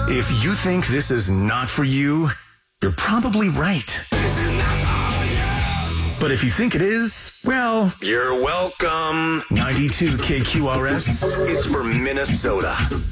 If you think this is not for you, you're probably right. But if you think it is, well, you're welcome. 92 KQRS is for Minnesota.